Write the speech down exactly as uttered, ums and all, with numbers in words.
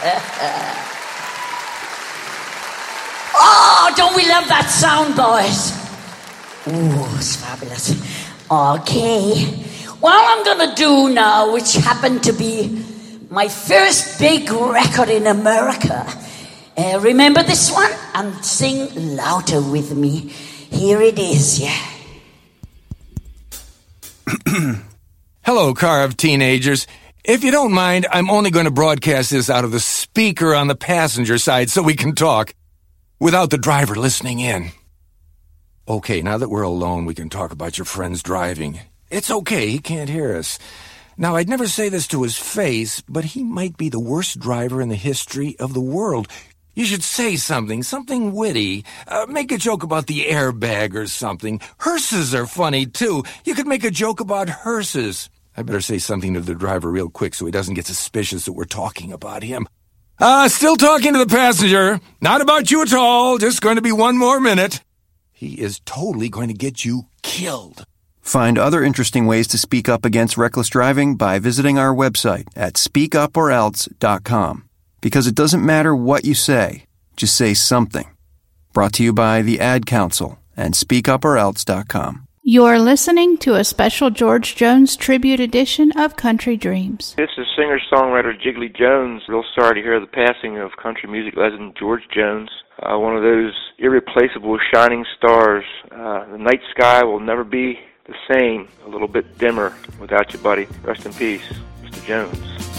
Oh, don't we love that sound, boys? Ooh, it's fabulous. Okay. What I'm going to do now, which happened to be my first big record in America. Uh, remember this one? And sing louder with me. Here it is, yeah. Hello, car of teenagers. If you don't mind, I'm only going to broadcast this out of the speaker on the passenger side so we can talk without the driver listening in. Okay, now that we're alone, we can talk about your friend's driving. It's okay, he can't hear us. Now, I'd never say this to his face, but he might be the worst driver in the history of the world. You should say something, something witty. Uh, make a joke about the airbag or something. Hearses are funny, too. You could make a joke about hearses. I better say something to the driver real quick so he doesn't get suspicious that we're talking about him. Uh, still talking to the passenger. Not about you at all. Just going to be one more minute. He is totally going to get you killed. Find other interesting ways to speak up against reckless driving by visiting our website at speak up or else dot com. Because it doesn't matter what you say, just say something. Brought to you by the Ad Council and speak up or else dot com. You're listening to a special George Jones tribute edition of Country Dreams. This is singer-songwriter Jiggly Jones. Real sorry to hear the passing of country music legend George Jones, uh, one of those irreplaceable shining stars. Uh, the night sky will never be the same, a little bit dimmer without you, buddy. Rest in peace, Mister Jones.